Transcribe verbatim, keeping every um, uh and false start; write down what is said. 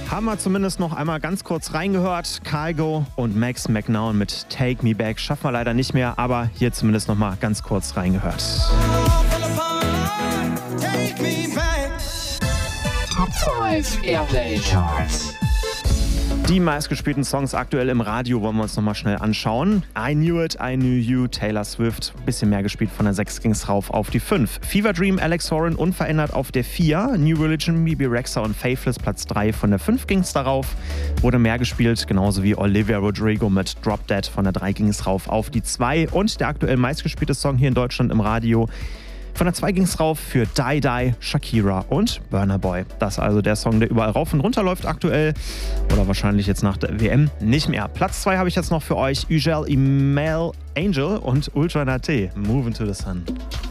Haben wir zumindest noch einmal ganz kurz reingehört. Kygo und Max McNown mit Take Me Back. Schaffen wir leider nicht mehr, aber hier zumindest noch mal ganz kurz reingehört. Top fünf Airplay Charts. Die meistgespielten Songs aktuell im Radio wollen wir uns nochmal schnell anschauen. I Knew It, I Knew You, Taylor Swift. Bisschen mehr gespielt, von der sechs ging's rauf auf die fünf. Fever Dream, Alex Horan unverändert auf der vier. New Religion, Bebe Rexha und Faithless Platz drei. Von der fünf ging's darauf. Wurde mehr gespielt, genauso wie Olivia Rodrigo mit Drop Dead. Von der drei ging's rauf auf die zwei. Und der aktuell meistgespielte Song hier in Deutschland im Radio. Von der zwei ging's rauf für Die Die, Shakira und Burna Boy. Das ist also der Song, der überall rauf und runter läuft aktuell. Oder wahrscheinlich jetzt nach der W M nicht mehr. Platz zwei habe ich jetzt noch für euch. Ugel, Email, Angel und Ultra Nate. Moving to the Sun.